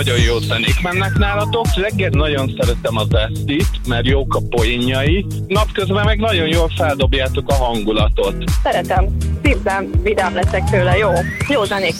Nagyon jó zenék mennek nálatok. Reggel nagyon szeretem az Estit, mert jók a poénjai. Napközben meg nagyon jól feldobjátok a hangulatot. Szeretem. Szívem, vidám leszek tőle. Jó zenék